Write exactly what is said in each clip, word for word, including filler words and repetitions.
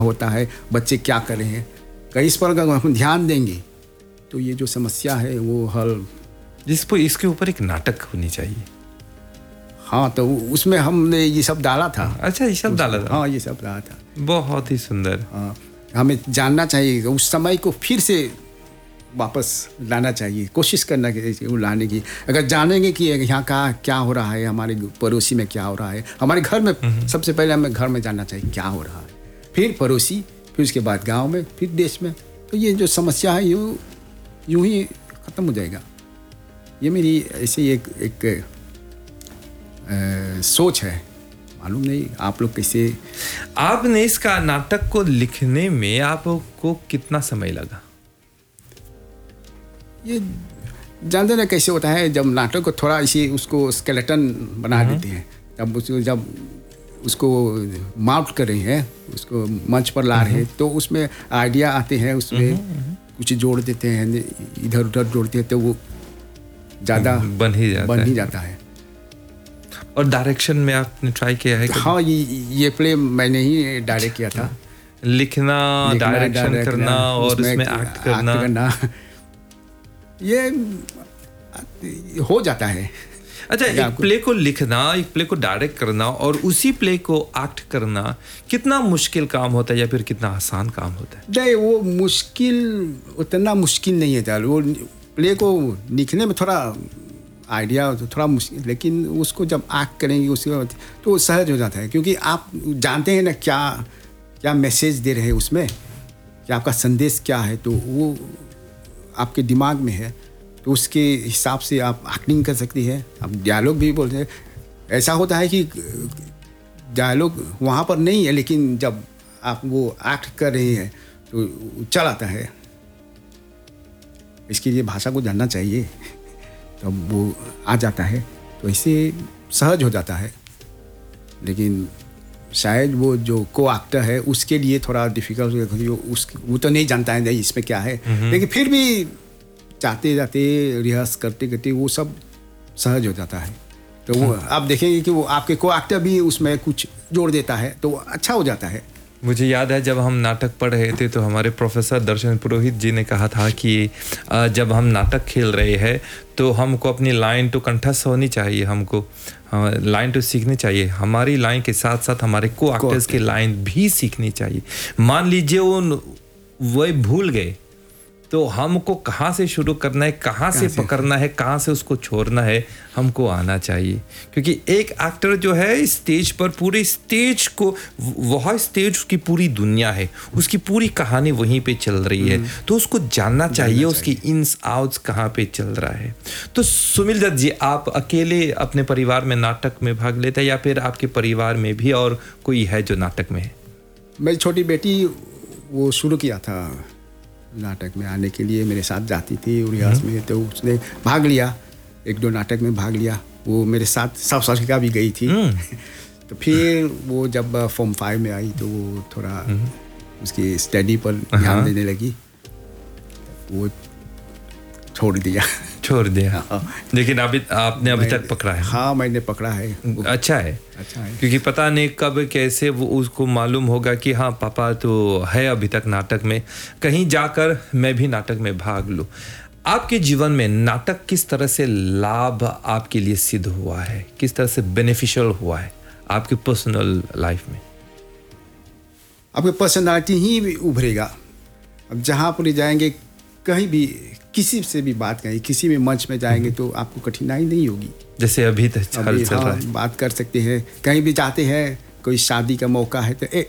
होता है, बच्चे क्या कर रहे हैं, कहीं इस पर अगर हम ध्यान देंगे तो ये जो समस्या है वो हल। जिस पर इसके ऊपर एक नाटक होनी चाहिए। हाँ, तो उसमें हमने ये सब डाला था। अच्छा, ये सब डाला था? हाँ, ये सब डाला था। बहुत ही सुंदर। हाँ, हमें जानना चाहिए, उस समय को फिर से वापस लाना चाहिए, कोशिश करना चाहिए वो लाने की। अगर जानेंगे कि यहाँ का क्या हो रहा है, हमारे पड़ोसी में क्या हो रहा है, हमारे घर में, सबसे पहले हमें घर में जानना चाहिए क्या हो रहा है, फिर पड़ोसी, फिर उसके बाद गांव में, फिर देश में। तो ये जो समस्या है यूँ यूँ ही ख़त्म हो जाएगा। ये मेरी ऐसी एक एक आ, सोच है। मालूम नहीं आप लोग कैसे। आपने इसका नाटक को लिखने में आपको कितना समय लगा? ये जानते ना कैसे होता है, जब नाटक को थोड़ा इसी उसको स्केलेटन बना देते हैं, तब उसको जब उसको माउंट कर रहे हैं, उसको मंच पर ला रहे हैं, तो उसमें आइडिया आते हैं, उसमें कुछ जोड़ देते हैं, इधर उधर जोड़ते हैं, तो वो ज़्यादा बन ही जाता बन है। ही जाता है। और डायरेक्शन में आपने ट्राई किया है? हाँ, ये ये प्ले मैंने ही डायरेक्ट किया था। लिखना, डायरेक्शन करना और उसमें एक्ट करना, करना ये हो जाता है। अच्छा, एक प्ले को लिखना, एक प्ले को डायरेक्ट करना और उसी प्ले को एक्ट करना कितना मुश्किल काम होता है या फिर कितना आसान काम होता है? नहीं, वो मुश्किल, उतना मुश्किल नहीं है। वो प्ले को लिखने में थोड़ा आइडिया थोड़ा मुश्किल, लेकिन उसको जब एक्ट करेंगे उसके तो सहज हो जाता है, क्योंकि आप जानते हैं ना क्या क्या मैसेज दे रहे हैं उसमें, कि आपका संदेश क्या है, तो वो आपके दिमाग में है, तो उसके हिसाब से आप एक्टिंग कर सकती है। आप डायलॉग भी बोलते हैं। ऐसा होता है कि डायलॉग वहाँ पर नहीं है, लेकिन जब आप वो एक्ट कर रहे हैं तो चल आता है। इसके लिए भाषा को जानना चाहिए, तब तो वो आ जाता है, तो इससे सहज हो जाता है। लेकिन शायद वो जो को एक्टर है उसके लिए थोड़ा डिफिकल्ट, उस वो तो नहीं जानता है नहीं इसमें क्या है, लेकिन फिर भी जाते जाते रिहर्स करते करते वो सब सहज हो जाता है। तो वो आप देखेंगे कि वो आपके को एक्टर भी उसमें कुछ जोड़ देता है, तो अच्छा हो जाता है। मुझे याद है जब हम नाटक पढ़ रहे थे तो हमारे प्रोफेसर दर्शन पुरोहित जी ने कहा था कि जब हम नाटक खेल रहे हैं तो हमको अपनी लाइन तो कंठस्थ होनी चाहिए, हमको लाइन तो सीखनी चाहिए, हमारी लाइन के साथ साथ हमारे को एक्टर्स की लाइन भी सीखनी चाहिए। मान लीजिए वो वही भूल गए तो हमको कहाँ से शुरू करना है, कहाँ से पकड़ना है, कहाँ से उसको छोड़ना है, हमको आना चाहिए। क्योंकि एक एक्टर जो है स्टेज पर पूरे स्टेज को, वह स्टेज उसकी पूरी दुनिया है, उसकी पूरी कहानी वहीं पे चल रही है, तो उसको जानना चाहिए उसकी इन्स आउट्स कहाँ पे चल रहा है। तो सुमिल दत्त जी, आप अकेले अपने परिवार में नाटक में भाग लेते हैं या फिर आपके परिवार में भी और कोई है जो नाटक में है? मेरी छोटी बेटी वो शुरू किया था नाटक में आने के लिए, मेरे साथ जाती थी रियाज में, तो उसने भाग लिया, एक दो नाटक में भाग लिया। वो मेरे साथ साउथ अफ्रीका भी गई थी। तो फिर वो जब फॉर्म फाइव में आई तो वो थोड़ा उसकी स्टडी पर ध्यान देने लगी, वो छोड़ दिया छोड़ दिया लेकिन अभी आपने अभी तक पकड़ा है? हाँ, मैंने पकड़ा है। अच्छा है, अच्छा है, क्योंकि पता नहीं कब कैसे वो उसको मालूम होगा कि हाँ पापा तो है अभी तक नाटक में, कहीं जाकर मैं भी नाटक में भाग लूँ। आपके जीवन में नाटक किस तरह से लाभ आपके लिए सिद्ध हुआ है, किस तरह से बेनिफिशियल हुआ है आपके पर्सनल लाइफ में? आपकी पर्सनालिटी ही उभरेगा। अब जहाँ पर जाएंगे, कहीं भी किसी से भी बात करें, किसी भी मंच में जाएंगे तो आपको कठिनाई नहीं होगी। जैसे अभी तक चल हाँ, रहा है, बात कर सकते हैं। कहीं भी जाते हैं, कोई शादी का मौका है तो ए,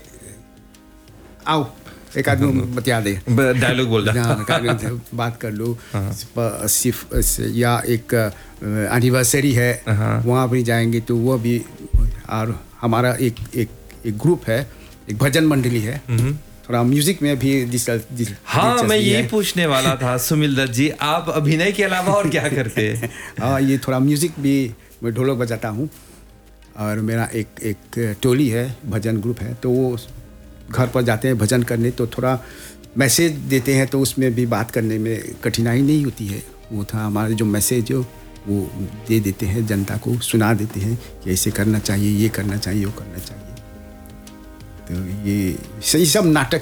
आओ एक आदमी बता दे, डायलॉग बोल रहा, बात कर लो। सिर्फ या एक एनिवर्सरी है, वहाँ भी जाएंगे तो वो भी। और हमारा एक एक एक ग्रुप है, एक भजन मंडली है, थोड़ा म्यूजिक में भी दिस, दिस, हाँ, मैं यही पूछने वाला था सुमिल दत्त जी, आप अभिनय के अलावा और क्या करते हैं? हाँ, ये थोड़ा म्यूजिक भी, मैं ढोलक बजाता हूँ, और मेरा एक एक टोली है, भजन ग्रुप है, तो वो घर पर जाते हैं भजन करने, तो थोड़ा मैसेज देते हैं, तो उसमें भी बात करने में कठिनाई नहीं होती है। वो था हमारे जो मैसेज जो वो दे देते हैं, जनता को सुना देते हैं कि ऐसे करना चाहिए, ये करना चाहिए, वो करना चाहिए। तो ये सही सब नाटक